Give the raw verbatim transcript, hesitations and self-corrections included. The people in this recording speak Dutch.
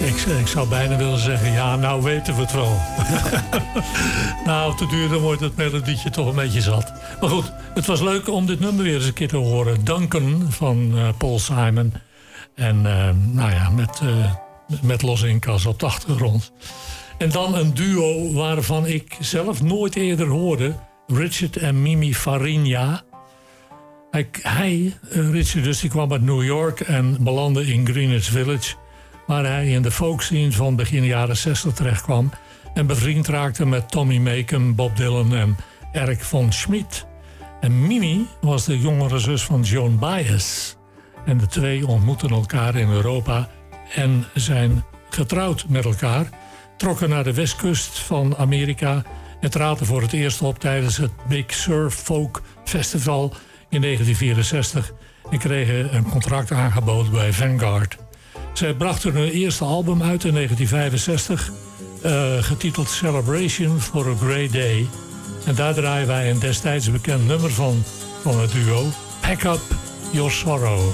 ik, ik zou bijna willen zeggen, ja, nou weten we het wel. Nou, te duur, dan wordt het melodietje toch een beetje zat. Maar goed, het was leuk om dit nummer weer eens een keer te horen. Duncan van uh, Paul Simon. En uh, nou ja, met, uh, met Los Incas op de achtergrond. En dan een duo waarvan ik zelf nooit eerder hoorde. Richard en Mimi Farinha. Hij, hij Richard dus, die kwam uit New York en belandde in Greenwich Village, waar hij in de folkscene van begin jaren zestig terecht kwam en bevriend raakte met Tommy Macon, Bob Dylan en Eric von Schmidt. En Mimi was de jongere zus van Joan Baez. En de twee ontmoetten elkaar in Europa en zijn getrouwd met elkaar, trokken naar de westkust van Amerika en traden voor het eerst op tijdens het Big Sur Folk Festival in negentien vierenzestig en kregen een contract aangeboden bij Vanguard. Zij brachten hun eerste album uit in negentien vijfenzestig, uh, getiteld Celebration for a Great Day. En daar draaien wij een destijds bekend nummer van, van het duo, Pack Up Your Sorrow.